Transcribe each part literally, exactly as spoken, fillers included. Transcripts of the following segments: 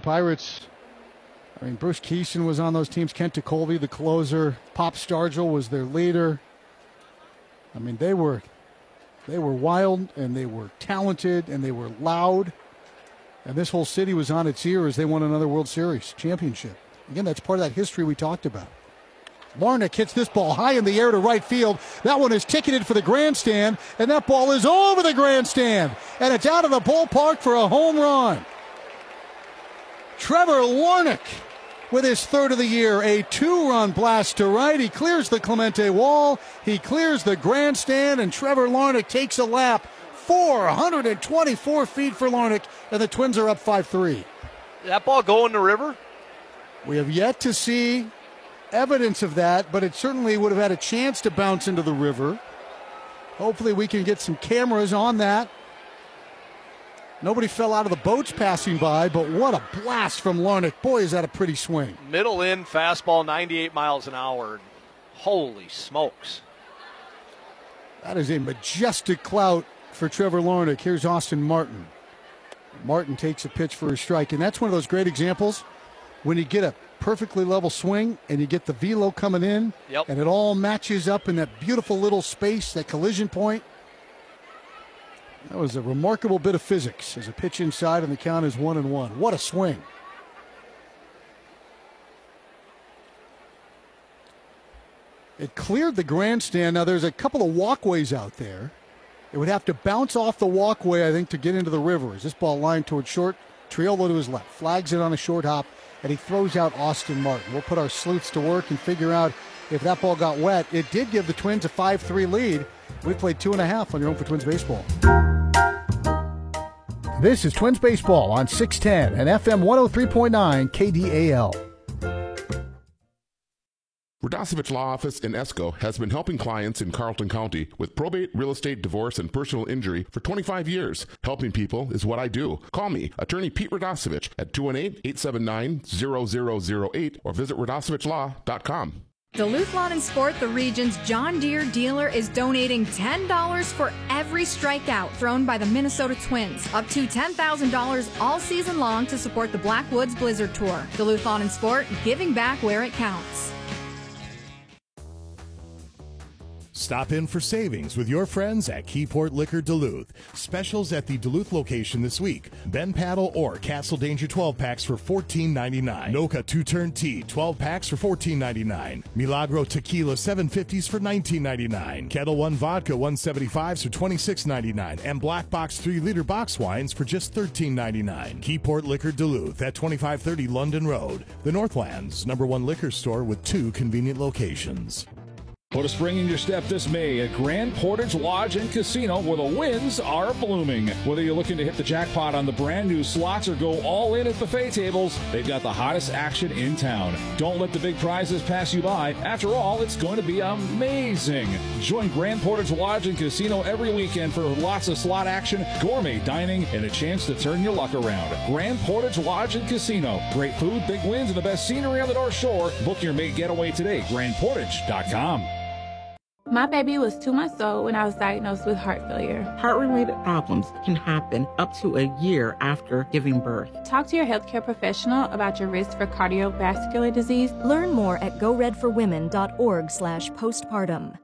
Pirates, I mean, Bruce Keeson was on those teams. Kent DeColvey, the closer. Pop Stargell was their leader. I mean, they were they were wild, and they were talented, and they were loud. And this whole city was on its ear as they won another World Series championship. Again, that's part of that history we talked about. Larnach hits this ball high in the air to right field. That one is ticketed for the grandstand, and that ball is over the grandstand. And it's out of the ballpark for a home run. Trevor Larnach with his third of the year, a two-run blast to right. He clears the Clemente wall. He clears the grandstand, and Trevor Larnach takes a lap. four hundred twenty-four feet for Larnach, and the Twins are up five three. Did that ball go in the river? We have yet to see evidence of that, but it certainly would have had a chance to bounce into the river. Hopefully we can get some cameras on that. Nobody fell out of the boats passing by, but what a blast from Larnach. Boy, is that a pretty swing. Middle in, fastball, ninety-eight miles an hour. Holy smokes. That is a majestic clout for Trevor Larnach. Here's Austin Martin. Martin takes a pitch for a strike, and that's one of those great examples when you get a perfectly level swing and you get the velo coming in, yep. and it all matches up in that beautiful little space, that collision point. That was a remarkable bit of physics as a pitch inside, and the count is one and one. What a swing. It cleared the grandstand. Now there's a couple of walkways out there. It would have to bounce off the walkway, I think, to get into the river. As this ball lined toward short, Triolo to his left, flags it on a short hop, and he throws out Austin Martin. We'll put our sleuths to work and figure out if that ball got wet. It did give the Twins a five three lead. We played two and a half on your Home for Twins Baseball. This is Twins Baseball on six ten and F M one oh three point nine K D A L. Radosevich Law Office in Esco has been helping clients in Carleton County with probate, real estate, divorce, and personal injury for twenty-five years. Helping people is what I do. Call me, Attorney Pete Radosevich, at two one eight, eight seven nine, zero zero zero eight or visit radosevich law dot com. Duluth Lawn and Sport, the region's John Deere dealer, is donating ten dollars for every strikeout thrown by the Minnesota Twins. Up to ten thousand dollars all season long to support the Blackwoods Blizzard Tour. Duluth Lawn and Sport, giving back where it counts. Stop in for savings with your friends at Keyport Liquor Duluth. Specials at the Duluth location this week. Ben Paddle or Castle Danger twelve packs for fourteen ninety-nine. Noka two-turn tea twelve packs for fourteen ninety-nine. Milagro Tequila seven fifties for nineteen ninety-nine. Kettle One Vodka one seventy-fives for twenty-six ninety-nine. And Black Box three liter box wines for just thirteen ninety-nine. Keyport Liquor Duluth at twenty-five thirty London Road. The Northland's number one liquor store with two convenient locations. Put a spring in your step this May at Grand Portage Lodge and Casino, where the winds are blooming. Whether you're looking to hit the jackpot on the brand new slots or go all in at buffet tables, they've got the hottest action in town. Don't let the big prizes pass you by. After all, it's going to be amazing. Join Grand Portage Lodge and Casino every weekend for lots of slot action, gourmet dining, and a chance to turn your luck around. Grand Portage Lodge and Casino. Great food, big wins, and the best scenery on the North Shore. Book your May getaway today. grand portage dot com. My baby was two months old when I was diagnosed with heart failure. Heart-related problems can happen up to a year after giving birth. Talk to your healthcare professional about your risk for cardiovascular disease. Learn more at go red for women dot org slash postpartum.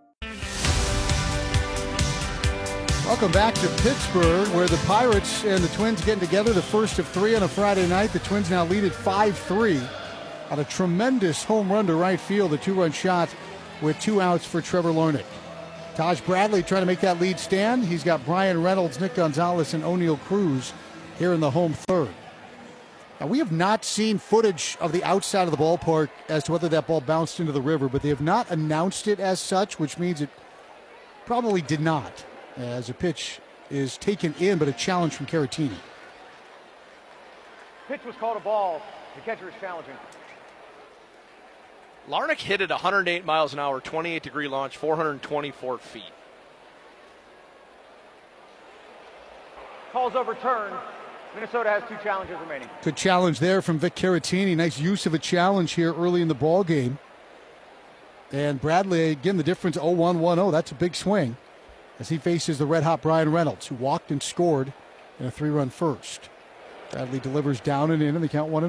Welcome back to Pittsburgh, where the Pirates and the Twins getting together, the first of three on a Friday night. The Twins now lead at five three on a tremendous home run to right field, a two-run shot with two outs for Trevor Larnach. Taj Bradley trying to make that lead stand. He's got Brian Reynolds, Nick Gonzalez, and O'Neill Cruz here in the home third. Now, we have not seen footage of the outside of the ballpark as to whether that ball bounced into the river, but they have not announced it as such, which means it probably did not, as a pitch is taken in, but a challenge from Caratini. Pitch was called a ball. The catcher is challenging. Larnach hit it one hundred eight miles an hour, twenty-eight degree launch, four hundred twenty-four feet. Call's overturned. Minnesota has two challenges remaining. Good challenge there from Vic Caratini. Nice use of a challenge here early in the ball game. And Bradley, again, the difference oh one one oh. That's a big swing as he faces the red-hot Brian Reynolds, who walked and scored in a three-run first. Bradley delivers down and in, and the count one and